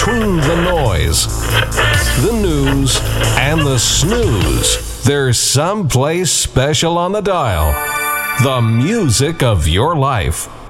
Between the noise, the news, and the snooze, there's someplace special on the dial. The music of your life.